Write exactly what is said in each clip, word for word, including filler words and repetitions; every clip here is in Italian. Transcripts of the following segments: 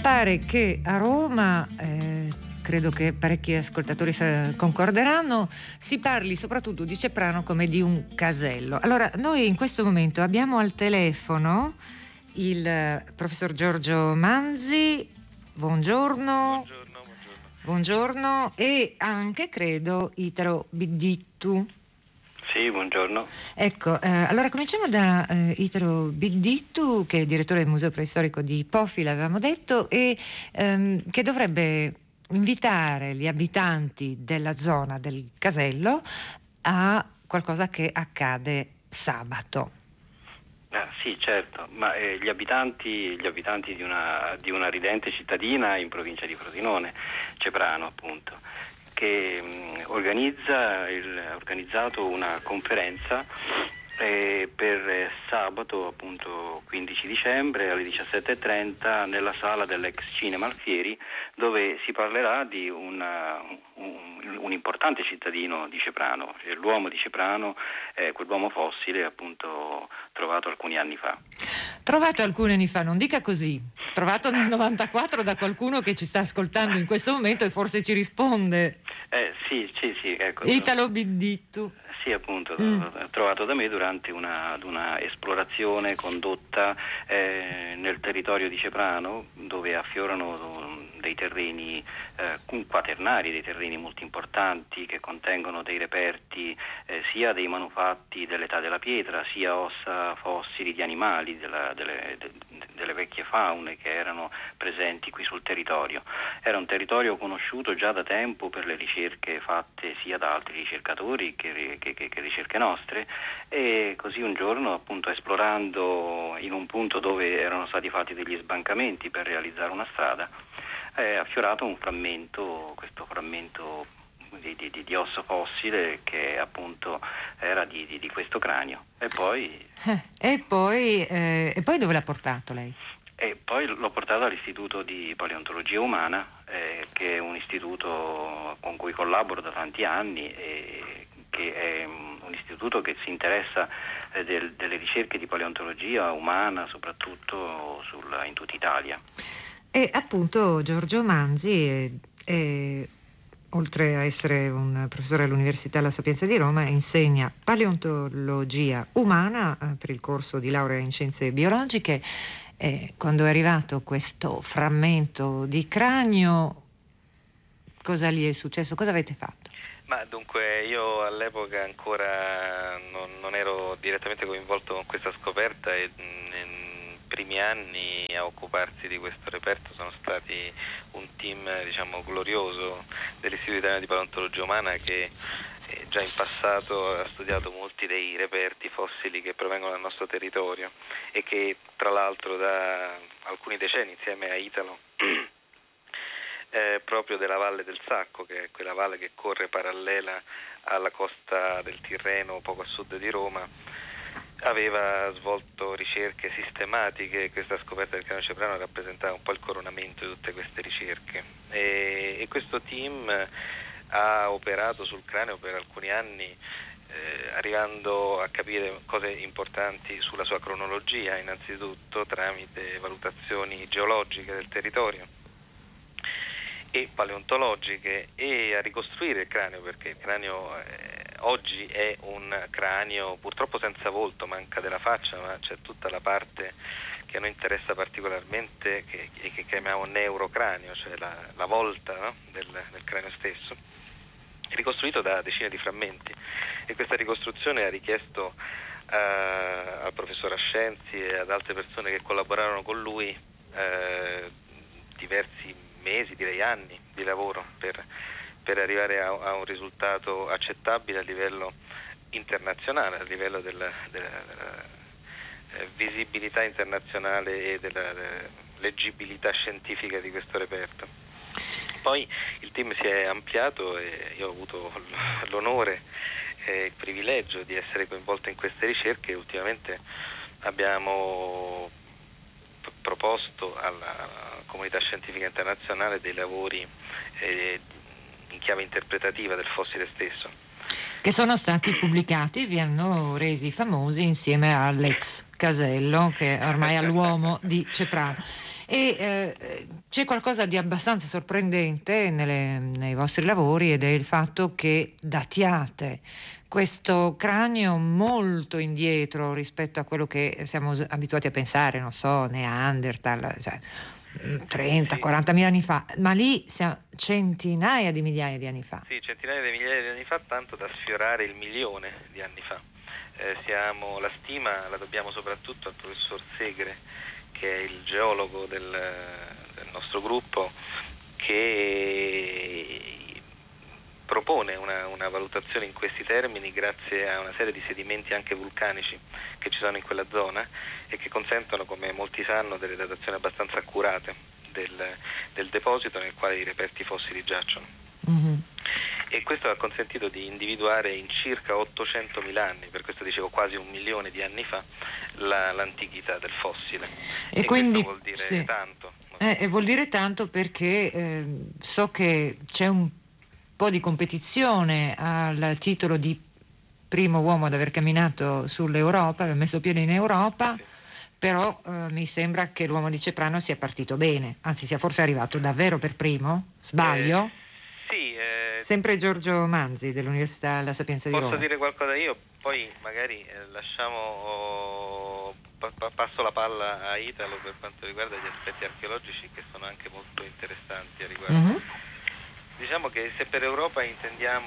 pare che a Roma, eh, credo che parecchi ascoltatori concorderanno, si parli soprattutto di Ceprano come di un casello. Allora, noi in questo momento abbiamo al telefono il professor Giorgio Manzi. Buongiorno. Buongiorno, buongiorno. Buongiorno, e anche, credo, Italo Biddittu. Sì, buongiorno. Ecco, eh, allora cominciamo da eh, Italo Biddittu, che è direttore del Museo Preistorico di Pofila, avevamo detto, e ehm, che dovrebbe invitare gli abitanti della zona del casello a qualcosa che accade sabato. Ah, sì, certo, ma eh, gli abitanti, gli abitanti di una, di una ridente cittadina in provincia di Frosinone, Ceprano appunto, che mh, organizza il, ha organizzato una conferenza eh, per sabato appunto quindici dicembre alle diciassette e trenta nella sala dell'ex Cinema Alfieri, dove si parlerà di una, un, un importante cittadino di Ceprano, cioè l'uomo di Ceprano, eh, quell'uomo fossile appunto trovato alcuni anni fa. Trovato alcuni anni fa, non dica così, trovato nel novantaquattro da qualcuno che ci sta ascoltando in questo momento e forse ci risponde. Eh sì, sì, sì, ecco. Italo Biddittu. Sì, appunto, Mm. trovato da me durante una, una esplorazione condotta eh, nel territorio di Ceprano, dove affiorano dei terreni eh, quaternari, dei terreni molto importanti che contengono dei reperti eh, sia dei manufatti dell'età della pietra, sia ossa fossili di animali, della, delle, de, delle vecchie faune che erano presenti qui sul territorio. Era un territorio conosciuto già da tempo per le ricerche fatte sia da altri ricercatori che, che, che, che ricerche nostre, e così un giorno, appunto, esplorando in un punto dove erano stati fatti degli sbancamenti per realizzare una strada, è affiorato un frammento, questo frammento di, di, di osso fossile che appunto era di, di, di questo cranio. E poi... Eh, e poi, eh, e poi dove l'ha portato lei? E poi l'ho portato all'Istituto di Paleontologia Umana, eh, che è un istituto con cui collaboro da tanti anni, e che è un istituto che si interessa eh, del, delle ricerche di paleontologia umana, soprattutto sulla, in tutta Italia. E appunto Giorgio Manzi è, è, oltre a essere un professore all'Università La Sapienza di Roma, insegna paleontologia umana eh, per il corso di laurea in scienze biologiche. E quando è arrivato questo frammento di cranio, cosa gli è successo? Cosa avete fatto? Ma dunque, io all'epoca ancora non, non ero direttamente coinvolto con questa scoperta, e nei primi anni a occuparsi di questo reperto sono stati un team, diciamo, glorioso dell'Istituto Italiano di Paleontologia Umana, che eh, già in passato ha studiato molti dei reperti fossili che provengono dal nostro territorio e che tra l'altro da alcuni decenni, insieme a Italo, Eh, proprio della Valle del Sacco, che è quella valle che corre parallela alla costa del Tirreno, poco a sud di Roma, aveva svolto ricerche sistematiche. Questa scoperta del cranio ceprano rappresentava un po' il coronamento di tutte queste ricerche, e, e questo team ha operato sul cranio per alcuni anni, eh, arrivando a capire cose importanti sulla sua cronologia, innanzitutto tramite valutazioni geologiche del territorio e paleontologiche, e a ricostruire il cranio, perché il cranio eh, oggi è un cranio purtroppo senza volto, manca della faccia, ma c'è tutta la parte che a noi interessa particolarmente, che, che chiamiamo neurocranio, cioè la, la volta, no? del, del cranio stesso, ricostruito da decine di frammenti. E questa ricostruzione ha richiesto eh, al professor Ascenzi e ad altre persone che collaborarono con lui eh, diversi mesi, direi anni di lavoro per, per arrivare a, a un risultato accettabile a livello internazionale, a livello della, della, della eh, visibilità internazionale e della, della leggibilità scientifica di questo reperto. Poi il team si è ampliato e io ho avuto l'onore e il privilegio di essere coinvolto in queste ricerche, e ultimamente abbiamo proposto alla comunità scientifica internazionale dei lavori eh, in chiave interpretativa del fossile stesso. che sono stati pubblicati, vi hanno resi famosi insieme all'ex Casello, che ormai è l'uomo di Ceprano. E eh, c'è qualcosa di abbastanza sorprendente nelle, nei vostri lavori, ed è il fatto che datiate questo cranio molto indietro rispetto a quello che siamo abituati a pensare, non so, Neanderthal, cioè trenta quaranta mila anni fa, ma lì siamo centinaia di migliaia di anni fa. Sì, centinaia di migliaia di anni fa, tanto da sfiorare il milione di anni fa. Eh, siamo, la stima la dobbiamo soprattutto al professor Segre, che è il geologo del, del nostro gruppo, che propone una, una valutazione in questi termini grazie a una serie di sedimenti anche vulcanici che ci sono in quella zona e che consentono, come molti sanno, delle datazioni abbastanza accurate del, del deposito nel quale i reperti fossili giacciono. Mm-hmm. E questo ha consentito di individuare in circa ottocentomila anni, per questo dicevo quasi un milione di anni fa, la, l'antichità del fossile. E, e quindi questo vuol dire sì. tanto. Eh, e vuol dire tanto perché eh, so che c'è un po' di competizione al titolo di primo uomo ad aver camminato sull'Europa, aver messo piede in Europa, sì. Però eh, mi sembra che l'uomo di Ceprano sia partito bene, anzi sia forse arrivato davvero per primo, sbaglio? Eh, sì. Eh, Sempre Giorgio Manzi dell'Università La Sapienza di Roma. Posso Roma. dire qualcosa io? Poi magari eh, lasciamo, oh, pa- pa- passo la palla a Italo per quanto riguarda gli aspetti archeologici, che sono anche molto interessanti a riguardo. Mm-hmm. Diciamo che se per Europa intendiamo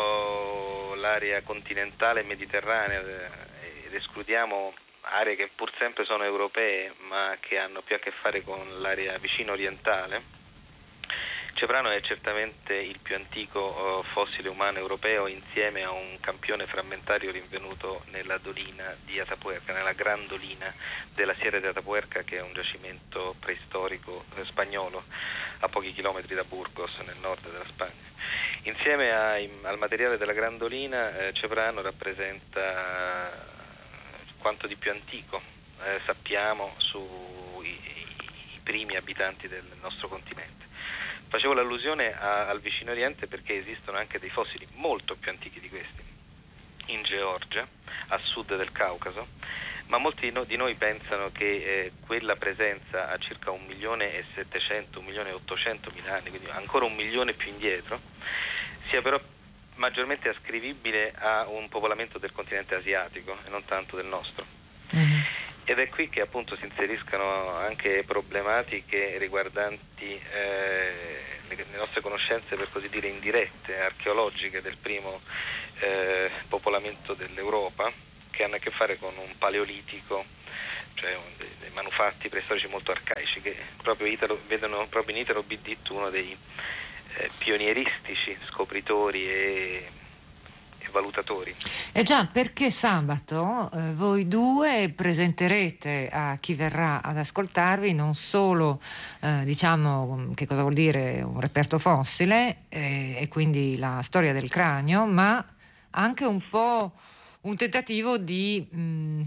oh, l'area continentale mediterranea eh, ed escludiamo aree che pur sempre sono europee ma che hanno più a che fare con l'area vicino orientale, Ceprano è certamente il più antico oh, fossile umano europeo, insieme a un campione frammentario rinvenuto nella dolina di Atapuerca, nella Gran Dolina della Sierra di Atapuerca, che è un giacimento preistorico eh, spagnolo a pochi chilometri da Burgos, nel nord della Spagna. Insieme ai, al materiale della Gran Dolina, eh, Ceprano rappresenta quanto di più antico eh, sappiamo sui i primi abitanti del nostro continente. Facevo l'allusione a, al vicino Oriente perché esistono anche dei fossili molto più antichi di questi, in Georgia, a sud del Caucaso, ma molti no, di noi pensano che eh, quella presenza a circa un milione e settecento, un milione e ottocento mila anni, quindi ancora un milione più indietro, sia però maggiormente ascrivibile a un popolamento del continente asiatico e non tanto del nostro. Mm-hmm. Ed è qui che appunto si inseriscono anche problematiche riguardanti eh, le, le nostre conoscenze, per così dire, indirette, archeologiche del primo eh, popolamento dell'Europa, che hanno a che fare con un paleolitico, cioè un, dei, dei manufatti preistorici molto arcaici, che proprio Italo, vedono proprio in Italo Biddit uno dei eh, pionieristici scopritori e valutatori. Eh già, perché sabato eh, voi due presenterete a chi verrà ad ascoltarvi non solo eh, diciamo che cosa vuol dire un reperto fossile eh, e quindi la storia del cranio, ma anche un po' un tentativo di, mh,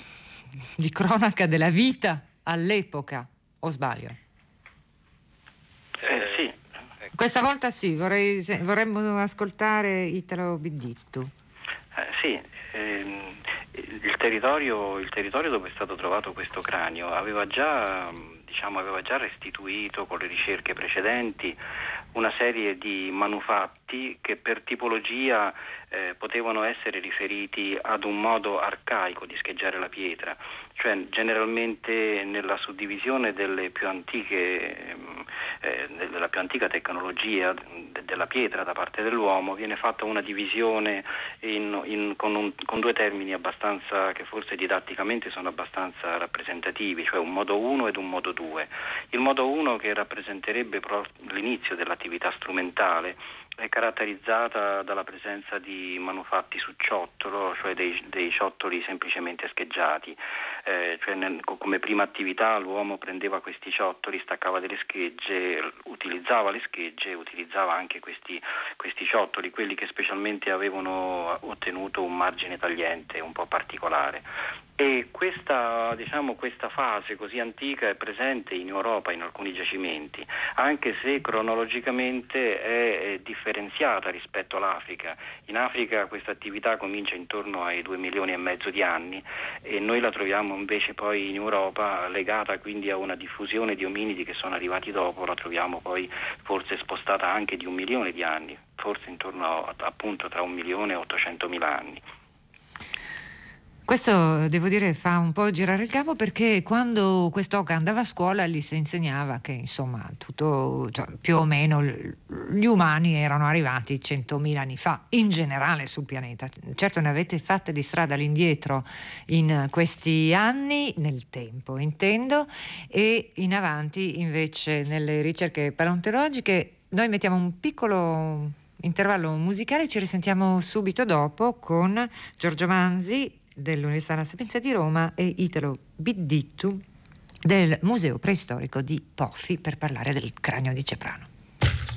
di cronaca della vita all'epoca, o sbaglio? Eh, sì. Questa volta sì, vorrei, vorremmo ascoltare Italo Biddittu. Eh, sì, ehm, il, territorio, il territorio dove è stato trovato questo cranio aveva già, diciamo, aveva già restituito con le ricerche precedenti una serie di manufatti che per tipologia eh, potevano essere riferiti ad un modo arcaico di scheggiare la pietra, cioè generalmente nella suddivisione delle più antiche eh, della più antica tecnologia de- della pietra da parte dell'uomo viene fatta una divisione in, in, con, un, con due termini abbastanza che forse didatticamente sono abbastanza rappresentativi, cioè un modo uno ed un modo due. Il modo uno, che rappresenterebbe pro- l'inizio dell'attività strumentale, è caratterizzata dalla presenza di manufatti su ciottolo, cioè dei, dei ciottoli semplicemente scheggiati, eh, cioè nel, come prima attività l'uomo prendeva questi ciottoli, staccava delle schegge, utilizzava le schegge, utilizzava anche questi, questi ciottoli, quelli che specialmente avevano ottenuto un margine tagliente un po' particolare. E questa, diciamo, questa fase così antica è presente in Europa in alcuni giacimenti, anche se cronologicamente è, è differenziata rispetto all'Africa. In Africa questa attività comincia intorno ai due milioni e mezzo di anni e noi la troviamo invece poi in Europa legata quindi a una diffusione di ominidi che sono arrivati dopo, la troviamo poi forse spostata anche di un milione di anni, forse intorno a, appunto tra un milione e ottocentomila anni. Questo, devo dire, fa un po' girare il capo, perché quando quest'oca andava a scuola gli si insegnava che, insomma, tutto, cioè, più o meno gli umani erano arrivati centomila anni fa, in generale sul pianeta. Certo, ne avete fatte di strada all'indietro in questi anni, nel tempo intendo, e in avanti invece nelle ricerche paleontologiche. Noi mettiamo un piccolo intervallo musicale, ci risentiamo subito dopo con Giorgio Manzi dell'Università La Sapienza di Roma e Italo Biddittu del Museo Preistorico di Poffi per parlare del cranio di Ceprano.